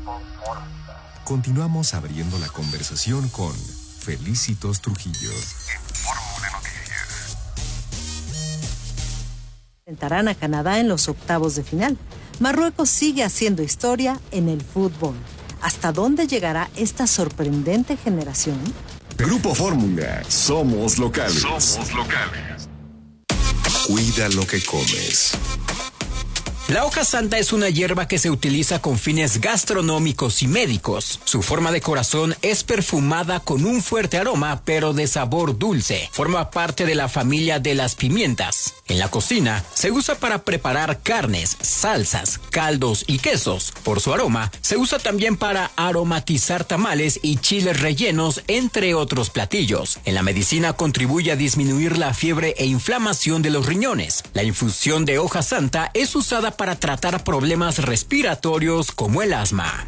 Continuamos abriendo la conversación con Felicitos Trujillo. Fórmula Noticias. Enfrentarán a Canadá en los octavos de final. Marruecos sigue haciendo historia en el fútbol. ¿Hasta dónde llegará esta sorprendente generación? Grupo Fórmula. Somos locales. Somos locales. Cuida lo que comes. La hoja santa es una hierba que se utiliza con fines gastronómicos y médicos. Su forma de corazón es perfumada con un fuerte aroma, pero de sabor dulce. Forma parte de la familia de las pimientas. En la cocina, se usa para preparar carnes, salsas, caldos y quesos. Por su aroma, se usa también para aromatizar tamales y chiles rellenos, entre otros platillos. En la medicina contribuye a disminuir la fiebre e inflamación de los riñones. La infusión de hoja santa es usada para tratar problemas respiratorios como el asma.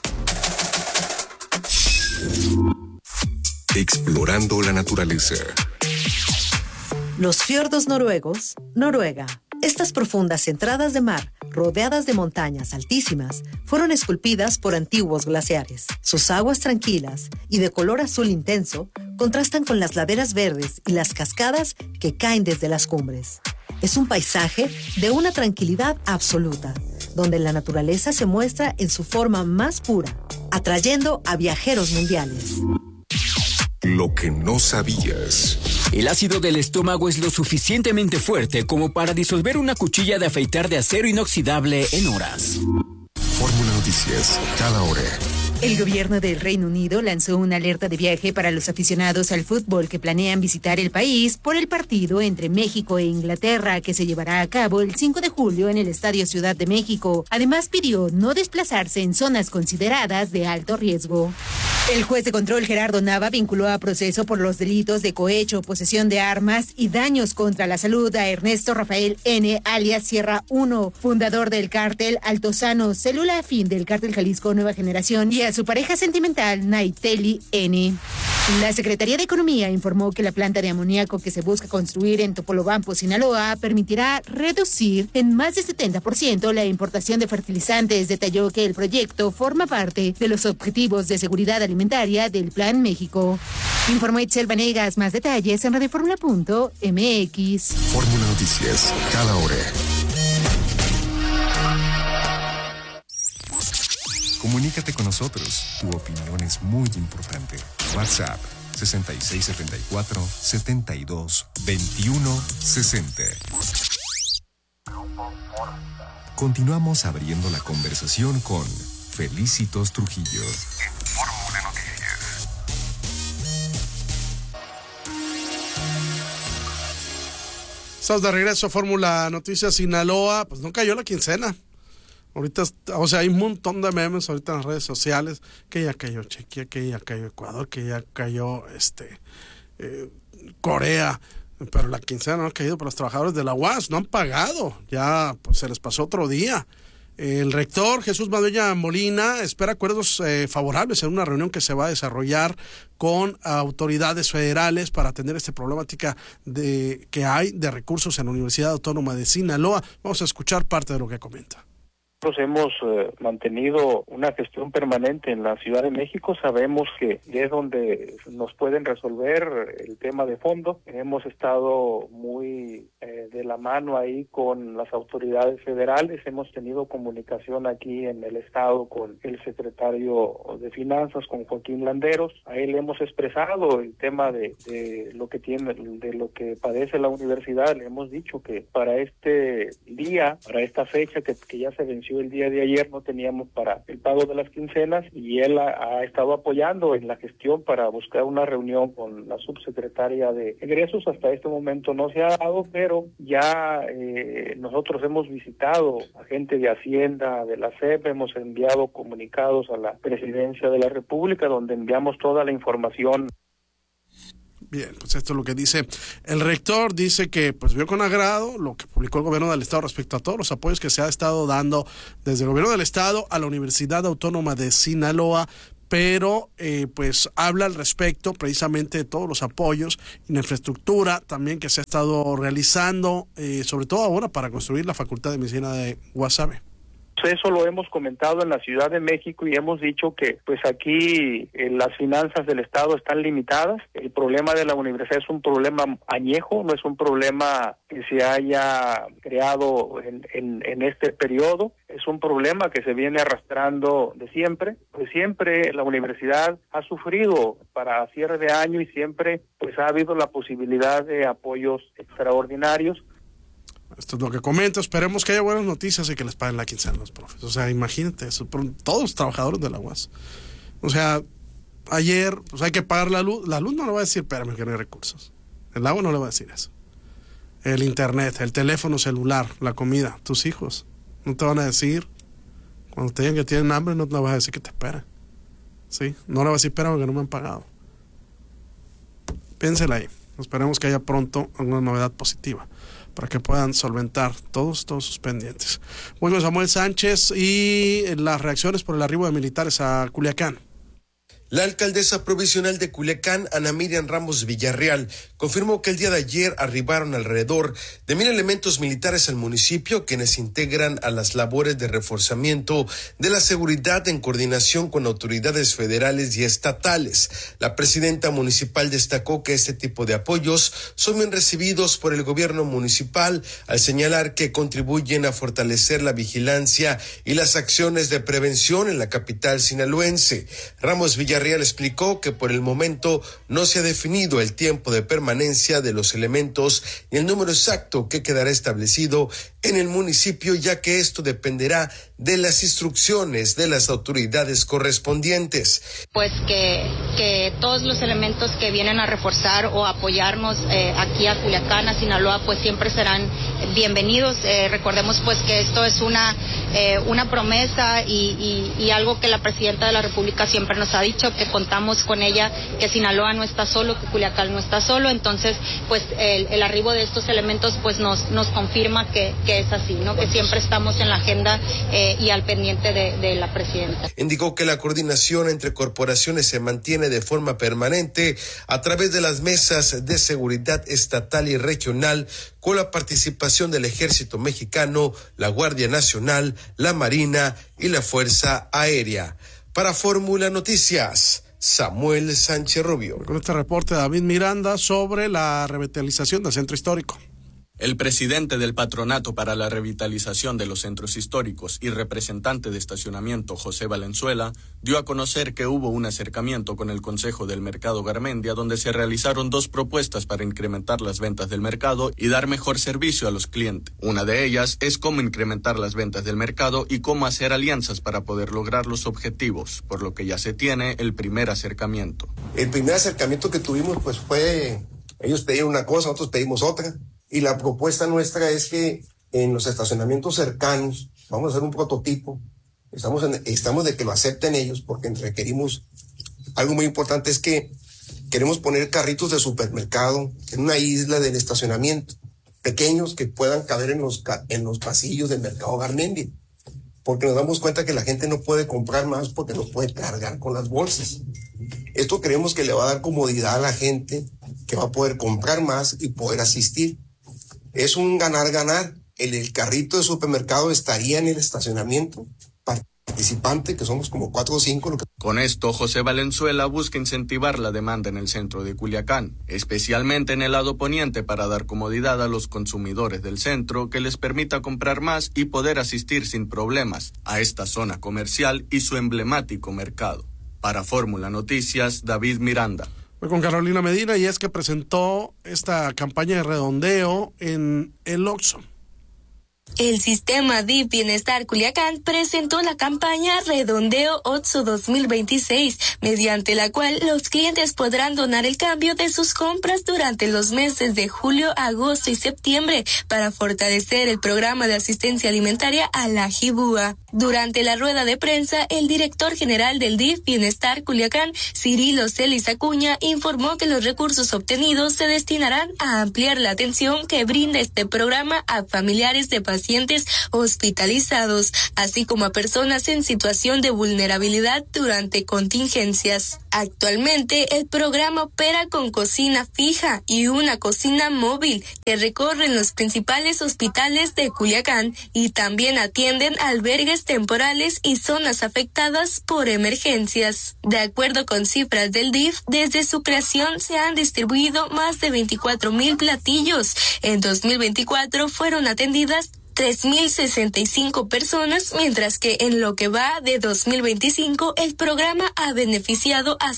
Explorando la naturaleza. Los fiordos noruegos, Noruega. Estas profundas entradas de mar, rodeadas de montañas altísimas, fueron esculpidas por antiguos glaciares. Sus aguas tranquilas y de color azul intenso contrastan con las laderas verdes y las cascadas que caen desde las cumbres. Es un paisaje de una tranquilidad absoluta, donde la naturaleza se muestra en su forma más pura, atrayendo a viajeros mundiales. Lo que no sabías. El ácido del estómago es lo suficientemente fuerte como para disolver una cuchilla de afeitar de acero inoxidable en horas. Fórmula Noticias, cada hora. El gobierno del Reino Unido lanzó una alerta de viaje para los aficionados al fútbol que planean visitar el país por el partido entre México e Inglaterra que se llevará a cabo el 5 de julio en el Estadio Ciudad de México. Además, pidió no desplazarse en zonas consideradas de alto riesgo. El juez de control Gerardo Nava vinculó a proceso por los delitos de cohecho, posesión de armas y daños contra la salud a Ernesto Rafael N., alias Sierra 1, fundador del cártel Altozano, célula afín del cártel Jalisco Nueva Generación, y a su pareja sentimental Naiteli N. La Secretaría de Economía informó que la planta de amoníaco que se busca construir en Topolobampo, Sinaloa, permitirá reducir en más de 70% la importación de fertilizantes. Detalló que el proyecto forma parte de los objetivos de seguridad alimentaria del Plan México. Informó Itzel Vanegas. Más detalles en radioformula.mx. Fórmula Noticias, cada hora. Comunícate con nosotros. Tu opinión es muy importante. WhatsApp 6674-722160. Continuamos abriendo la conversación con Felicitos Trujillo. Fórmula Noticias. Estamos de regreso a Fórmula Noticias. Sinaloa, pues no cayó la quincena. Ahorita, o sea, hay un montón de memes ahorita en las redes sociales, que ya cayó Chequia, que ya cayó Ecuador, que ya cayó Corea, pero la quincena no ha caído para los trabajadores de la UAS, no han pagado, ya pues se les pasó otro día. El rector Jesús Madueña Molina espera acuerdos favorables en una reunión que se va a desarrollar con autoridades federales para atender esta problemática que hay de recursos en la Universidad Autónoma de Sinaloa. Vamos a escuchar parte de lo que comenta. Nosotros hemos mantenido una gestión permanente en la Ciudad de México. Sabemos que es donde nos pueden resolver el tema de fondo. Hemos estado muy de la mano ahí con las autoridades federales. Hemos tenido comunicación aquí en el estado con el secretario de Finanzas, con Joaquín Landeros. A él hemos expresado el tema de lo que tiene, de lo que padece la universidad. Le hemos dicho que para este día, para esta fecha que ya se venció el día de ayer, no teníamos para el pago de las quincenas, y él ha estado apoyando en la gestión para buscar una reunión con la subsecretaria de egresos. Hasta este momento no se ha dado, pero ya nosotros hemos visitado a gente de Hacienda, de la SEP, hemos enviado comunicados a la Presidencia de la República donde enviamos toda la información. Bien, pues esto es lo que dice el rector. Dice que pues vio con agrado lo que publicó el gobierno del estado respecto a todos los apoyos que se ha estado dando desde el gobierno del estado a la Universidad Autónoma de Sinaloa, pero pues habla al respecto precisamente de todos los apoyos y la infraestructura también que se ha estado realizando, sobre todo ahora para construir la Facultad de Medicina de Guasave. Eso lo hemos comentado en la Ciudad de México y hemos dicho que pues aquí las finanzas del Estado están limitadas. El problema de la universidad es un problema añejo, no es un problema que se haya creado en este periodo. Es un problema que se viene arrastrando de siempre. Pues siempre la universidad ha sufrido para cierre de año y siempre pues ha habido la posibilidad de apoyos extraordinarios. Esto es lo que comento. Esperemos que haya buenas noticias y que les paguen la quincena a los profes. O sea, imagínate eso, todos los trabajadores de la UAS. O sea, ayer pues hay que pagar la luz. La luz no le va a decir, espérame que no hay recursos. El agua no le va a decir eso. El internet, el teléfono celular, la comida, tus hijos. No te van a decir, cuando te digan que tienen hambre, no te vas a decir que te esperen. ¿Sí? No le vas a decir, espérame que no me han pagado. Piénsela ahí. Esperemos que haya pronto alguna novedad positiva para que puedan solventar todos sus pendientes. Bueno, Samuel Sánchez, y las reacciones por el arribo de militares a Culiacán. La alcaldesa provisional de Culiacán, Ana Miriam Ramos Villarreal, confirmó que el día de ayer arribaron alrededor de 1,000 elementos militares al municipio, quienes integran a las labores de reforzamiento de la seguridad en coordinación con autoridades federales y estatales. La presidenta municipal destacó que este tipo de apoyos son bien recibidos por el gobierno municipal, al señalar que contribuyen a fortalecer la vigilancia y las acciones de prevención en la capital sinaloense. Ramos Villarreal explicó que por el momento no se ha definido el tiempo de permanencia de los elementos y el número exacto que quedará establecido en el municipio, ya que esto dependerá de las instrucciones de las autoridades correspondientes. Pues que todos los elementos que vienen a reforzar o apoyarnos aquí a Culiacán, a Sinaloa, pues siempre serán bienvenidos. Recordemos pues que esto es una promesa y algo que la presidenta de la República siempre nos ha dicho, que contamos con ella, que Sinaloa no está solo, que Culiacán no está solo. Entonces pues el arribo de estos elementos pues nos confirma que es así, ¿no? Que siempre estamos en la agenda y al pendiente de la presidenta. Indicó que la coordinación entre corporaciones se mantiene de forma permanente a través de las mesas de seguridad estatal y regional, con la participación del Ejército Mexicano, la Guardia Nacional, la Marina y la Fuerza Aérea. Para Fórmula Noticias, Samuel Sánchez Rubio. Con este reporte de David Miranda sobre la revitalización del centro histórico. El presidente del Patronato para la Revitalización de los Centros Históricos y representante de estacionamiento, José Valenzuela, dio a conocer que hubo un acercamiento con el Consejo del Mercado Garmendia, donde se realizaron 2 propuestas para incrementar las ventas del mercado y dar mejor servicio a los clientes. Una de ellas es cómo incrementar las ventas del mercado y cómo hacer alianzas para poder lograr los objetivos, por lo que ya se tiene el primer acercamiento. El primer acercamiento que tuvimos pues fue, ellos pedían una cosa, nosotros pedimos otra. Y la propuesta nuestra es que en los estacionamientos cercanos vamos a hacer un prototipo. Estamos de que lo acepten ellos, porque requerimos algo muy importante, es que queremos poner carritos de supermercado en una isla del estacionamiento, pequeños que puedan caber en los pasillos del mercado Garmendia, porque nos damos cuenta que la gente no puede comprar más porque no puede cargar con las bolsas. Esto creemos que le va a dar comodidad a la gente, que va a poder comprar más y poder asistir. Es un ganar-ganar. El carrito de supermercado estaría en el estacionamiento participante, que somos como 4 o 5. Con esto, José Valenzuela busca incentivar la demanda en el centro de Culiacán, especialmente en el lado poniente, para dar comodidad a los consumidores del centro, que les permita comprar más y poder asistir sin problemas a esta zona comercial y su emblemático mercado. Para Fórmula Noticias, David Miranda. Voy con Carolina Medina, y es que presentó esta campaña de redondeo en el Oxxo. El sistema DIF Bienestar Culiacán presentó la campaña Redondeo Oxxo 2026, mediante la cual los clientes podrán donar el cambio de sus compras durante los meses de julio, agosto y septiembre para fortalecer el programa de asistencia alimentaria a la Jibúa. Durante la rueda de prensa, el director general del DIF Bienestar Culiacán, Cirilo Celis Acuña, informó que los recursos obtenidos se destinarán a ampliar la atención que brinda este programa a familiares de pacientes hospitalizados, así como a personas en situación de vulnerabilidad durante contingencias. Actualmente, el programa opera con cocina fija y una cocina móvil que recorren los principales hospitales de Culiacán y también atienden albergues lluvias temporales y zonas afectadas por emergencias. De acuerdo con cifras del DIF, desde su creación se han distribuido más de 24,000 platillos. En 2024 fueron atendidas 3,065 personas, mientras que en lo que va de 2025 el programa ha beneficiado a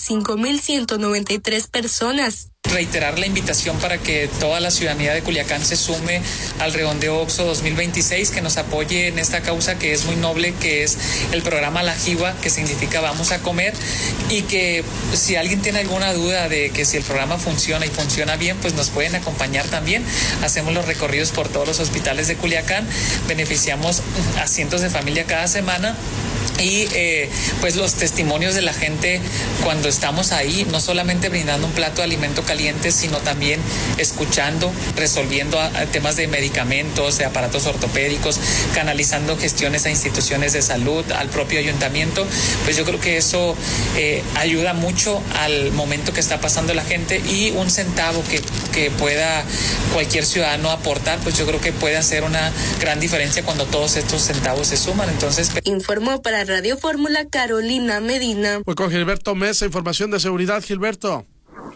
5,193 personas. Reiterar la invitación para que toda la ciudadanía de Culiacán se sume al redondeo OXXO 2026, que nos apoye en esta causa que es muy noble, que es el programa La Jiba, que significa Vamos a Comer, y que si alguien tiene alguna duda de que si el programa funciona y funciona bien, pues nos pueden acompañar también. Hacemos los recorridos por todos los hospitales de Culiacán, beneficiamos a cientos de familias cada semana. Y pues los testimonios de la gente cuando estamos ahí, no solamente brindando un plato de alimento caliente, sino también escuchando, resolviendo temas de medicamentos, de aparatos ortopédicos, canalizando gestiones a instituciones de salud, al propio ayuntamiento. Pues yo creo que eso ayuda mucho al momento que está pasando la gente, y un centavo que pueda cualquier ciudadano aportar, pues yo creo que puede hacer una gran diferencia cuando todos estos centavos se suman. Entonces, informó para Radio Fórmula Carolina Medina. Pues con Gilberto Mesa, información de seguridad. Gilberto.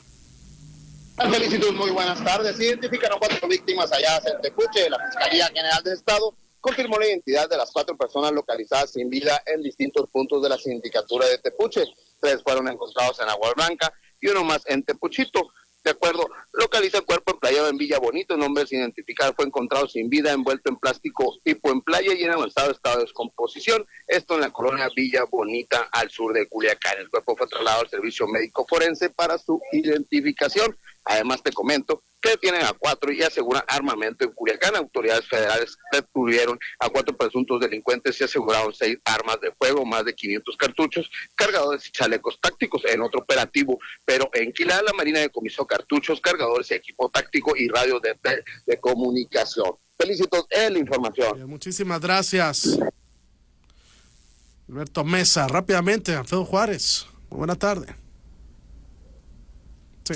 Felicitos, muy buenas tardes. Identificaron 4 víctimas allá en Tepuche. La Fiscalía General del Estado confirmó la identidad de las 4 personas localizadas sin vida en distintos puntos de la sindicatura de Tepuche. 3 fueron encontrados en Agua Blanca y 1 más en Tepuchito. De acuerdo, localiza el cuerpo emplayado en Villa Bonito. Un hombre sin identificar fue encontrado sin vida, envuelto en plástico tipo en playa y en estado de descomposición. Esto en la colonia Villa Bonita, al sur de Culiacán. El cuerpo fue trasladado al servicio médico forense para su identificación. Además, te comento que detienen a 4 y aseguran armamento en Culiacán. Autoridades federales detuvieron a 4 presuntos delincuentes y aseguraron 6 armas de fuego, más de 500 cartuchos, cargadores y chalecos tácticos en otro operativo. Pero en Quilá, la Marina decomisó cartuchos, cargadores y equipo táctico y radios de comunicación. Felicitos en la información. Muchísimas gracias, Alberto Mesa. Rápidamente, Alfredo Juárez. Muy buena tarde. Sí.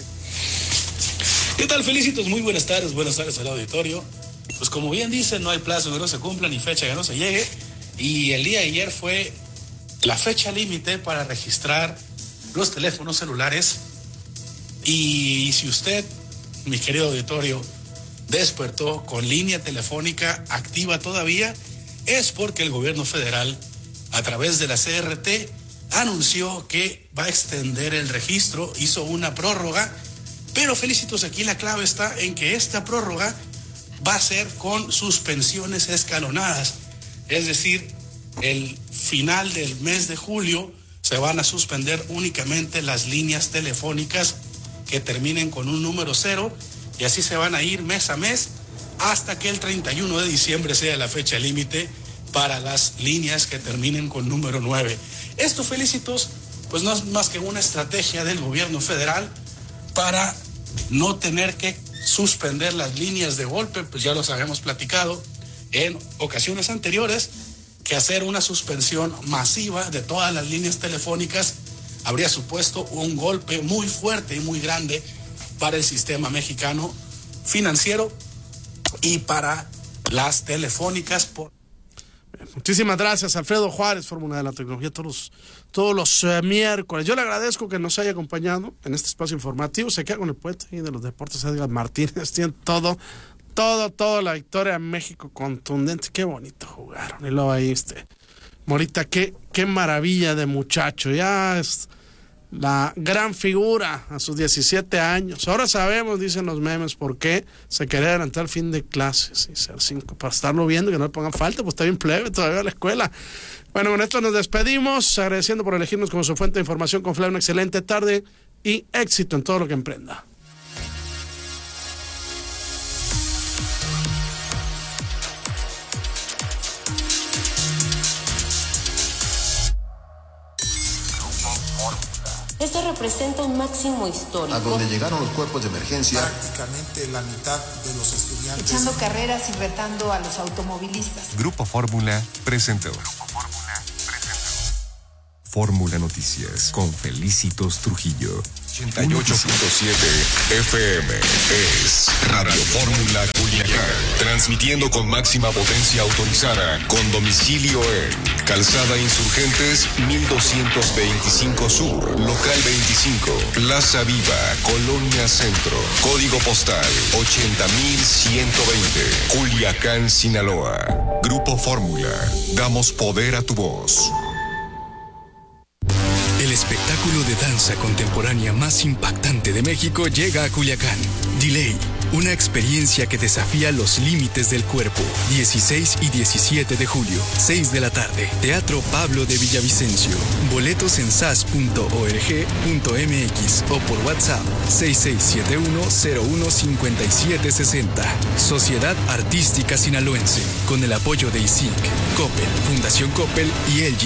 ¿Qué tal? Felicitos, muy buenas tardes al auditorio. Pues como bien dicen, no hay plazo que no se cumpla ni fecha que no se llegue, y el día de ayer fue la fecha límite para registrar los teléfonos celulares. Y si usted, mi querido auditorio, despertó con línea telefónica activa todavía, es porque el gobierno federal, a través de la CRT, anunció que va a extender el registro, hizo una prórroga. Pero felicitos, aquí la clave está en que esta prórroga va a ser con suspensiones escalonadas. Es decir, el final del mes de julio se van a suspender únicamente las líneas telefónicas que terminen con un número 0, y así se van a ir mes a mes hasta que el 31 de diciembre sea la fecha límite para las líneas que terminen con número 9. Esto, felicitos, pues no es más que una estrategia del gobierno federal para no tener que suspender las líneas de golpe. Pues ya los habíamos platicado en ocasiones anteriores, que hacer una suspensión masiva de todas las líneas telefónicas habría supuesto un golpe muy fuerte y muy grande para el sistema mexicano financiero y para las telefónicas. Muchísimas gracias, Alfredo Juárez, Fórmula de la Tecnología, todos los miércoles. Yo le agradezco que nos haya acompañado en este espacio informativo. Se queda con el poeta y de los deportes, Edgar Martínez. Tiene todo la victoria en México contundente. Qué bonito jugaron. Y luego ahí Morita, qué maravilla de muchacho. Ya es la gran figura a sus 17 años. Ahora sabemos, dicen los memes, por qué se quería adelantar el fin de clases y ser 5 para estarlo viendo, que no le pongan falta, pues está bien plebe todavía a la escuela. Bueno, con esto nos despedimos, agradeciendo por elegirnos como su fuente de información con Flavio. Una excelente tarde y éxito en todo lo que emprenda. Esto representa un máximo histórico. A donde llegaron los cuerpos de emergencia. Prácticamente la mitad de los estudiantes. Echando carreras y retando a los automovilistas. Grupo Fórmula presentó. Fórmula Noticias con Felicitos Trujillo. 88.7 FM es Radio Fórmula Culiacán, transmitiendo con máxima potencia autorizada, con domicilio en Calzada Insurgentes 1225 Sur, Local 25, Plaza Viva, Colonia Centro, Código Postal 80120, Culiacán, Sinaloa. Grupo Fórmula, damos poder a tu voz. El espectáculo de danza contemporánea más impactante de México llega a Culiacán. Delay, una experiencia que desafía los límites del cuerpo. 16 y 17 de julio, 6 de la tarde. Teatro Pablo de Villavicencio. Boletos en sas.org.mx o por WhatsApp 6671015760. Sociedad Artística Sinaloense, con el apoyo de ISIC, Coppel, Fundación Coppel y LG.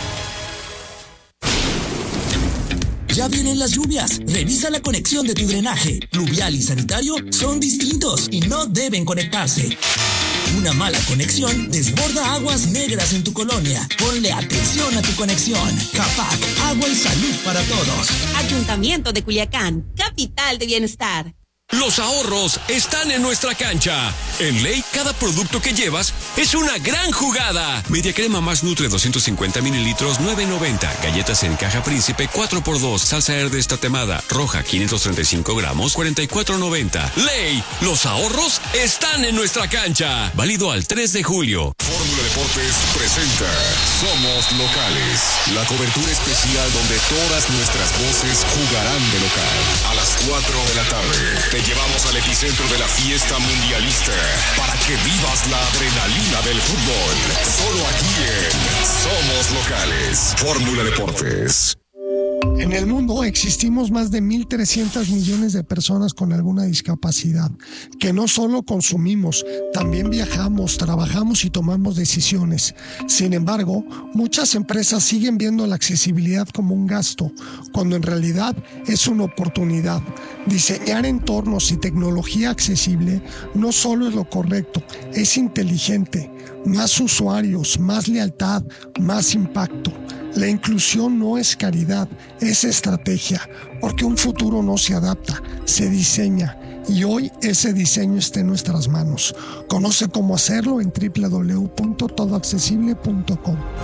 Ya vienen las lluvias. Revisa la conexión de tu drenaje. Pluvial y sanitario son distintos y no deben conectarse. Una mala conexión desborda aguas negras en tu colonia. Ponle atención a tu conexión. CAPAC, agua y salud para todos. Ayuntamiento de Culiacán, capital de bienestar. Los ahorros están en nuestra cancha. En Ley, cada producto que llevas es una gran jugada. Media crema más Nutre 250 mililitros, $9.90. Galletas en caja Príncipe 4x2. Salsa Herdes tatemada roja 535 gramos, $44.90. Ley, los ahorros están en nuestra cancha. Válido al 3 de julio. Fórmula Deportes presenta Somos Locales, la cobertura especial donde todas nuestras voces jugarán de local. A las 4 de la tarde te llevamos al epicentro de la fiesta mundialista para que vivas la adrenalina del fútbol. Solo aquí en Somos Locales. Fórmula Deportes. En el mundo existimos más de 1.300 millones de personas con alguna discapacidad, que no solo consumimos, también viajamos, trabajamos y tomamos decisiones. Sin embargo, muchas empresas siguen viendo la accesibilidad como un gasto, cuando en realidad es una oportunidad. Diseñar entornos y tecnología accesible no solo es lo correcto, es inteligente. Más usuarios, más lealtad, más impacto. La inclusión no es caridad, es estrategia, porque un futuro no se adapta, se diseña, y hoy ese diseño está en nuestras manos. Conoce cómo hacerlo en www.todoaccesible.com.